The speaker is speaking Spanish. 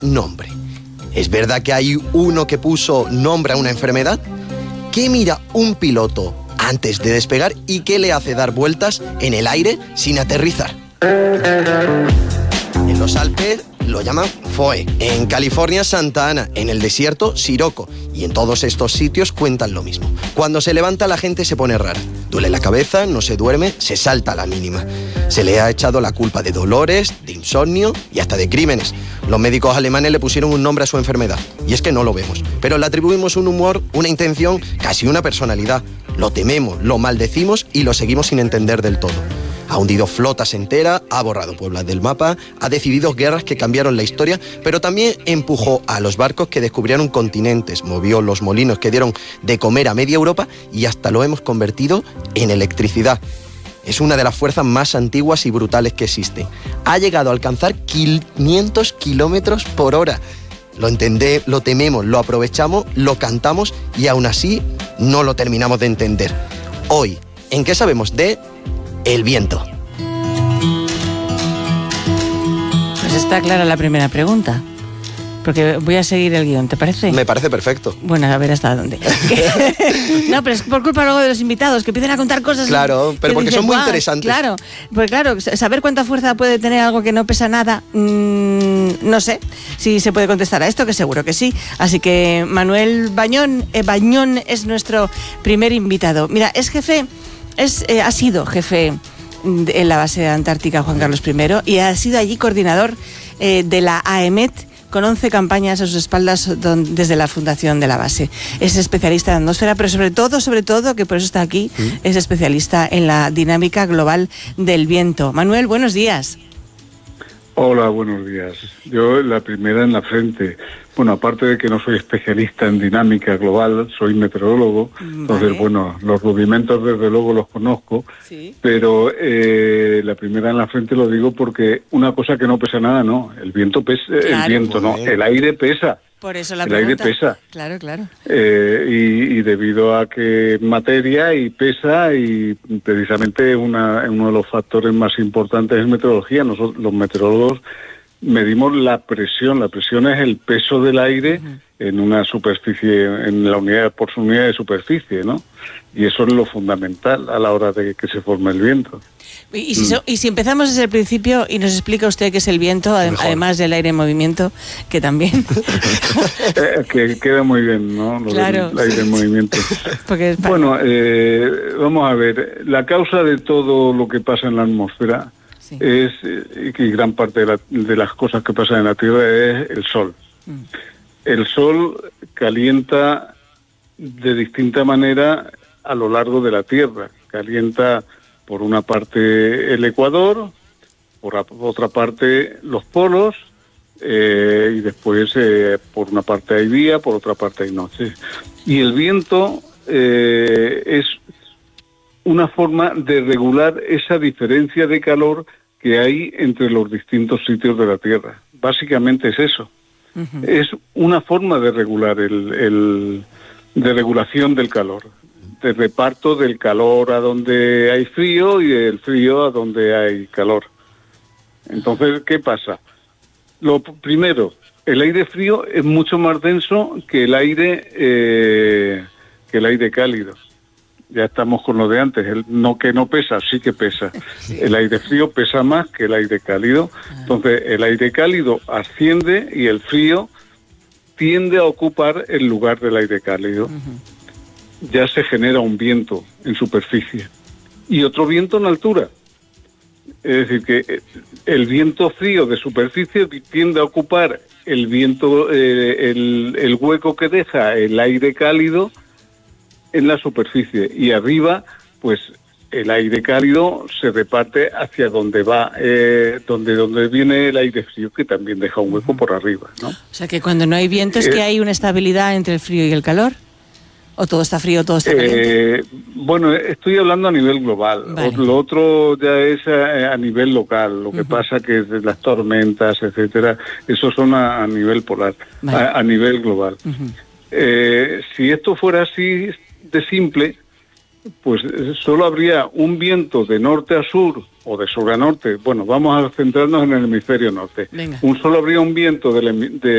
nombre. ¿Es verdad que hay uno que puso nombre a una enfermedad? ¿Qué mira un piloto antes de despegar y qué le hace dar vueltas en el aire sin aterrizar? En los Alpes lo llaman Foe, en California Santa Ana, en el desierto Siroco, y en todos estos sitios cuentan lo mismo. Cuando se levanta la gente se pone rara, duele la cabeza, no se duerme, se salta a la mínima. Se le ha echado la culpa de dolores, de insomnio y hasta de crímenes. Los médicos alemanes le pusieron un nombre a su enfermedad, y es que no lo vemos, pero le atribuimos un humor, una intención, casi una personalidad. Lo tememos, lo maldecimos y lo seguimos sin entender del todo. Ha hundido flotas enteras, ha borrado pueblos del mapa, ha decidido guerras que cambiaron la historia, pero también empujó a los barcos que descubrieron continentes, movió los molinos que dieron de comer a media Europa y hasta lo hemos convertido en electricidad. Es una de las fuerzas más antiguas y brutales que existen. Ha llegado a alcanzar 500 kilómetros por hora. Lo tememos, lo aprovechamos, lo cantamos y aún así no lo terminamos de entender. Hoy, ¿en qué sabemos de el viento? Pues está clara la primera pregunta, porque voy a seguir el guión, ¿te parece? Me parece perfecto. Bueno, a ver hasta dónde. No, pero es por culpa luego de los invitados, que empiecen a contar cosas. Claro, pero porque son muy interesantes. Claro, porque claro, saber cuánta fuerza puede tener algo que no pesa nada, no sé si se puede contestar a esto, que seguro que sí. Así que Manuel Bañón es nuestro primer invitado. Mira, es jefe... ha sido jefe en la base antártica Juan Carlos I y ha sido allí coordinador de la AEMET con 11 campañas a sus espaldas desde la fundación de la base. Es especialista en atmósfera, pero sobre todo, que por eso está aquí, es especialista en la dinámica global del viento. Manuel, buenos días. Hola, buenos días. Yo la primera en la frente. Bueno, aparte de que no soy especialista en dinámica global, soy meteorólogo, entonces, bueno, los rudimentos desde luego los conozco, sí. Pero la primera en la frente lo digo porque una cosa que no pesa nada, no, el viento pesa, claro, el viento no, el aire pesa. Por eso la pregunta. El aire pesa. Claro, claro. Y debido a que pesa y precisamente uno de los factores más importantes es meteorología. Nosotros, los meteorólogos, medimos la presión. La presión es el peso del aire en una superficie, en la unidad, por su unidad de superficie, ¿no? Y eso es lo fundamental a la hora de que se forme el viento. Y si empezamos desde el principio y nos explica usted qué es el viento, además del aire en movimiento, que también... que queda muy bien, ¿no? Claro. El aire en movimiento. Bueno, vamos a ver, la causa de todo lo que pasa en la atmósfera es, y gran parte de las cosas que pasan en la Tierra, es el sol. El sol calienta de distinta manera a lo largo de la Tierra. Calienta por una parte el Ecuador, por otra parte los polos, y después por una parte hay día, por otra parte hay noche. Y el viento es una forma de regular esa diferencia de calor que hay entre los distintos sitios de la Tierra. Básicamente es eso. Es una forma de regular de regulación del calor, de reparto del calor a donde hay frío y del frío a donde hay calor. Entonces, ¿qué pasa? Lo primero, el aire frío es mucho más denso que el aire cálido. Ya estamos con lo de antes, que no pesa, sí que pesa. Sí. El aire frío pesa más que el aire cálido. Entonces, el aire cálido asciende y el frío tiende a ocupar el lugar del aire cálido. Ya se genera un viento en superficie y otro viento en altura. Es decir, que el viento frío de superficie tiende a ocupar el viento, el hueco que deja el aire cálido en la superficie, y arriba, pues el aire cálido se reparte hacia donde va, donde viene el aire frío, que también deja un hueco por arriba, ¿no? O sea que cuando no hay viento es que hay una estabilidad entre el frío y el calor. ¿O todo está frío, todo está caliente? Bueno, estoy hablando a nivel global. Vale. Lo otro ya es a nivel local. Lo que pasa que las tormentas, etcétera, eso son a nivel polar, vale. a nivel global. Si esto fuera así de simple, pues solo habría un viento de norte a sur o de sur a norte. Bueno, vamos a centrarnos en el hemisferio norte. Solo habría un viento de